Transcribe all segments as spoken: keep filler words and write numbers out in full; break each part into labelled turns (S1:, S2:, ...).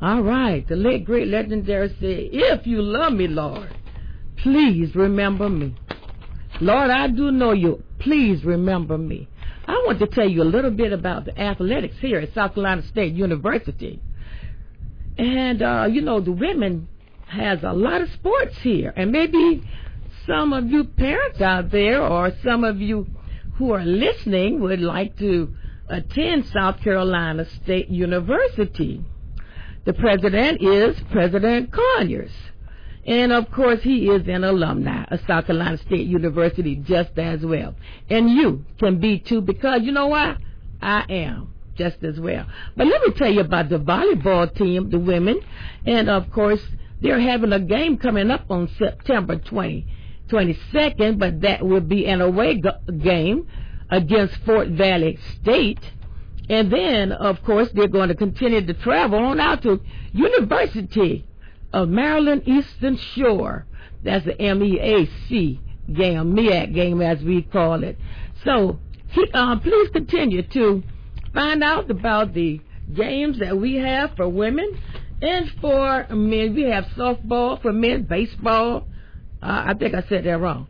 S1: All right. The late, great, legendary said, if you love me, Lord, please remember me. Lord, I do know you. Please remember me. I want to tell you a little bit about the athletics here at South Carolina State University. And, uh, you know, the women has a lot of sports here. And maybe some of you parents out there or some of you who are listening would like to attend South Carolina State University. The president is President Conyers. And, of course, he is an alumni of South Carolina State University just as well. And you can be, too, because you know what? I am just as well. But let me tell you about the volleyball team, the women. And, of course, they're having a game coming up on September twentieth, twenty-second, but that will be an away game against Fort Valley State. And then, of course, they're going to continue to travel on out to University of Maryland Eastern Shore. That's the M E A C game, M E A C game as we call it. So he, uh, please continue to find out about the games that we have for women and for men. We have softball for men, baseball. Uh, I think I said that wrong.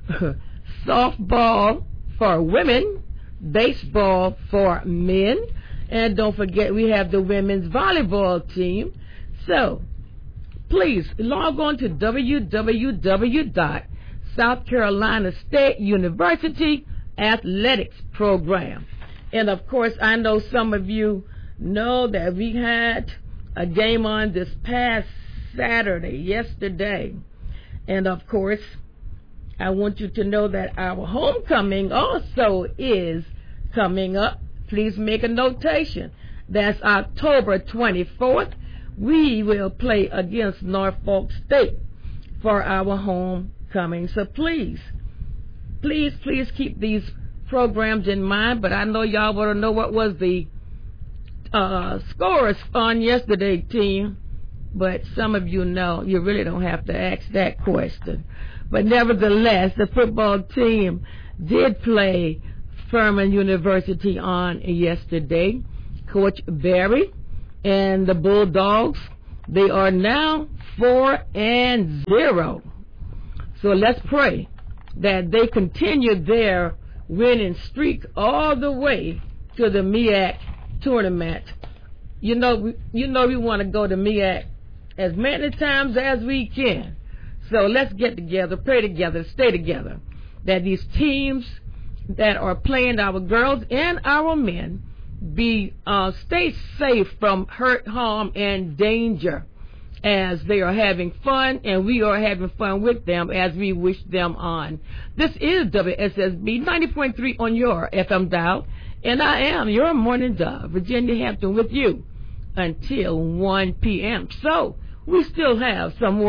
S1: Softball for women, baseball for men, and don't forget we have the women's volleyball team. So please log on to w w w dot South Carolina State University Athletics Program. And of course, I know some of you know that we had a game on this past Saturday, yesterday. And of course, I want you to know that our homecoming also is coming up. Please make a notation. That's October twenty-fourth. We will play against Norfolk State for our homecoming. So please, please, please keep these programs in mind. But I know y'all want to know what was the uh, scores on yesterday, team. But some of you know, you really don't have to ask that question. But nevertheless, the football team did play Furman University on yesterday. Coach Berry and the Bulldogs, they are now four and zero. So let's pray that they continue their winning streak all the way to the M E A C tournament. You know, you know we want to go to M E A C as many times as we can. So let's get together, pray together, stay together, that these teams that are playing, our girls and our men, be uh, stay safe from hurt, harm, and danger as they are having fun, and we are having fun with them as we wish them on. This is W S S B ninety point three on your F M dial, and I am your morning dove, Virginia Hampton, with you until one p m So we still have some more